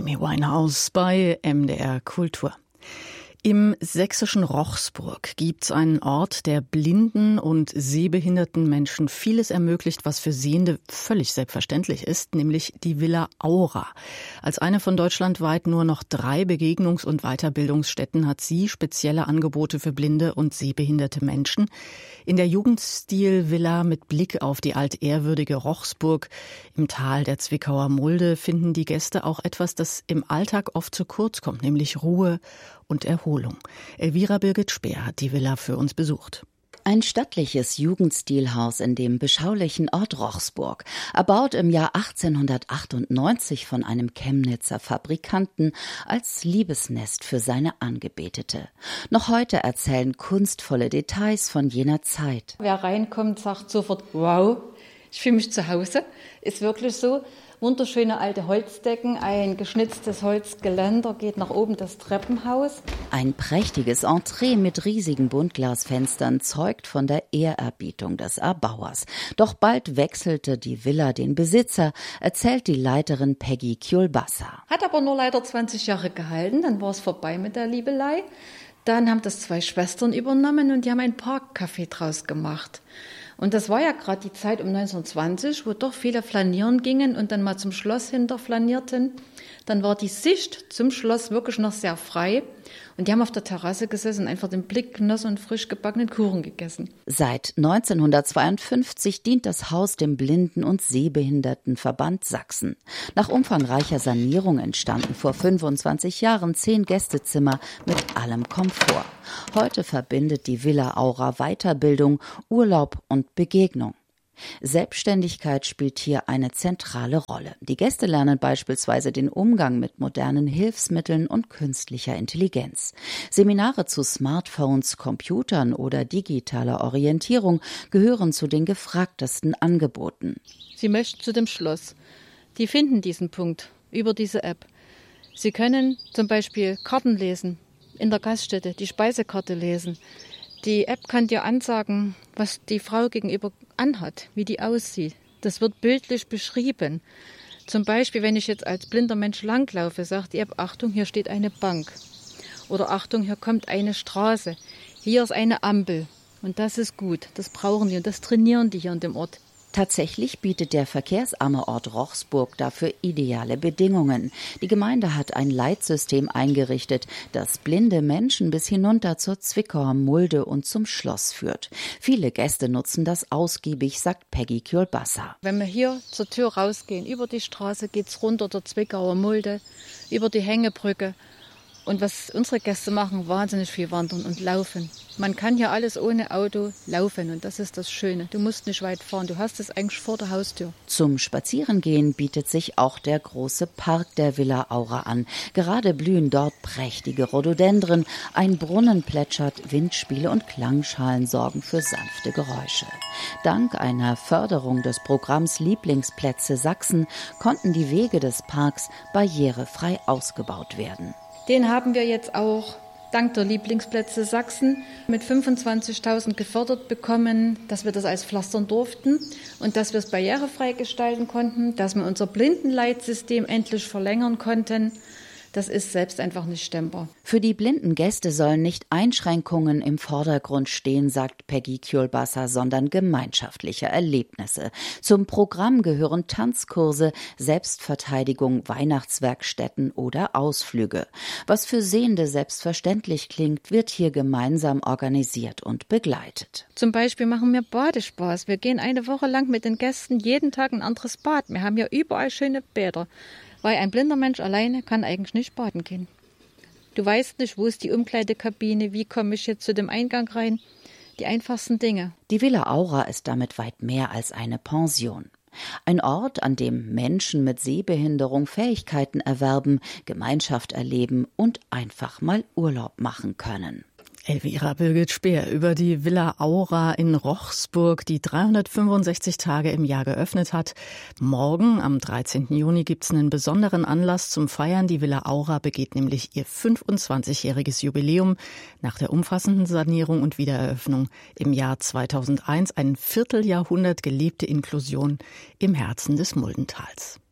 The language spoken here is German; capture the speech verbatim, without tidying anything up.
Amy Winehouse bei M D R Kultur. Im sächsischen Rochsburg gibt's einen Ort, der blinden und sehbehinderten Menschen vieles ermöglicht, was für Sehende völlig selbstverständlich ist, nämlich die Villa Aura. Als eine von deutschlandweit nur noch drei Begegnungs- und Weiterbildungsstätten hat sie spezielle Angebote für blinde und sehbehinderte Menschen. In der Jugendstil-Villa mit Blick auf die altehrwürdige Rochsburg im Tal der Zwickauer Mulde finden die Gäste auch etwas, das im Alltag oft zu kurz kommt, nämlich Ruhe und Erholung. Elvira Birgit Speer hat die Villa für uns besucht. Ein stattliches Jugendstilhaus in dem beschaulichen Ort Rochsburg, erbaut im Jahr achtzehnhundertachtundneunzig von einem Chemnitzer Fabrikanten als Liebesnest für seine Angebetete. Noch heute erzählen kunstvolle Details von jener Zeit. Wer reinkommt, sagt sofort, wow, ich fühle mich zu Hause. Ist wirklich so. Wunderschöne alte Holzdecken, ein geschnitztes Holzgeländer geht nach oben das Treppenhaus. Ein prächtiges Entree mit riesigen Buntglasfenstern zeugt von der Ehrerbietung des Erbauers. Doch bald wechselte die Villa den Besitzer, erzählt die Leiterin Peggy Kielbasa. Hat aber nur leider zwanzig Jahre gehalten, dann war es vorbei mit der Liebelei. Dann haben das zwei Schwestern übernommen und die haben ein Parkcafé draus gemacht. Und das war ja gerade die Zeit um neunzehnhundertzwanzig, wo doch viele flanieren gingen und dann mal zum Schloss hinter flanierten. Dann war die Sicht zum Schloss wirklich noch sehr frei. Und die haben auf der Terrasse gesessen und einfach den Blick genossen und frisch gebackenen Kuchen gegessen. Seit neunzehnhundertzweiundfünfzig dient das Haus dem Blinden- und Sehbehindertenverband Sachsen. Nach umfangreicher Sanierung entstanden vor fünfundzwanzig Jahren zehn Gästezimmer mit allem Komfort. Heute verbindet die Villa Aura Weiterbildung, Urlaub und Begegnung. Selbstständigkeit spielt hier eine zentrale Rolle. Die Gäste lernen beispielsweise den Umgang mit modernen Hilfsmitteln und künstlicher Intelligenz. Seminare zu Smartphones, Computern oder digitaler Orientierung gehören zu den gefragtesten Angeboten. Sie möchten zu dem Schloss. Die finden diesen Punkt über diese App. Sie können zum Beispiel Karten lesen, in der Gaststätte die Speisekarte lesen. Die App kann dir ansagen, was die Frau gegenüber anhat, wie die aussieht. Das wird bildlich beschrieben. Zum Beispiel, wenn ich jetzt als blinder Mensch langlaufe, sagt die App, Achtung, hier steht eine Bank. Oder Achtung, hier kommt eine Straße. Hier ist eine Ampel. Und das ist gut. Das brauchen die und das trainieren die hier an dem Ort. Tatsächlich bietet der verkehrsarme Ort Rochsburg dafür ideale Bedingungen. Die Gemeinde hat ein Leitsystem eingerichtet, das blinde Menschen bis hinunter zur Zwickauer Mulde und zum Schloss führt. Viele Gäste nutzen das ausgiebig, sagt Peggy Kielbasa. Wenn wir hier zur Tür rausgehen, über die Straße geht's runter zur Zwickauer Mulde, über die Hängebrücke. Und was unsere Gäste machen, wahnsinnig viel wandern und laufen. Man kann hier alles ohne Auto laufen und das ist das Schöne. Du musst nicht weit fahren, du hast es eigentlich vor der Haustür. Zum Spazierengehen bietet sich auch der große Park der Villa Aura an. Gerade blühen dort prächtige Rhododendren, ein Brunnen plätschert, Windspiele und Klangschalen sorgen für sanfte Geräusche. Dank einer Förderung des Programms Lieblingsplätze Sachsen konnten die Wege des Parks barrierefrei ausgebaut werden. Den haben wir jetzt auch dank der Lieblingsplätze Sachsen mit fünfundzwanzigtausend gefördert bekommen, dass wir das als pflastern durften und dass wir es barrierefrei gestalten konnten, dass wir unser Blindenleitsystem endlich verlängern konnten. Das ist selbst einfach nicht stemmbar. Für die blinden Gäste sollen nicht Einschränkungen im Vordergrund stehen, sagt Peggy Kielbasa, sondern gemeinschaftliche Erlebnisse. Zum Programm gehören Tanzkurse, Selbstverteidigung, Weihnachtswerkstätten oder Ausflüge. Was für Sehende selbstverständlich klingt, wird hier gemeinsam organisiert und begleitet. Zum Beispiel machen wir Badespaß. Wir gehen eine Woche lang mit den Gästen jeden Tag ein anderes Bad. Wir haben hier überall schöne Bäder. Weil ein blinder Mensch alleine kann eigentlich nicht baden gehen. Du weißt nicht, wo ist die Umkleidekabine, wie komme ich jetzt zu dem Eingang rein. Die einfachsten Dinge. Die Villa Aura ist damit weit mehr als eine Pension. Ein Ort, an dem Menschen mit Sehbehinderung Fähigkeiten erwerben, Gemeinschaft erleben und einfach mal Urlaub machen können. Elvira Birgit Speer über die Villa Aura in Rochsburg, die dreihundertfünfundsechzig Tage im Jahr geöffnet hat. Morgen, am dreizehnten Juni, gibt's einen besonderen Anlass zum Feiern. Die Villa Aura begeht nämlich ihr fünfundzwanzigjähriges Jubiläum nach der umfassenden Sanierung und Wiedereröffnung im Jahr zweitausendeins. Ein Vierteljahrhundert gelebte Inklusion im Herzen des Muldentals.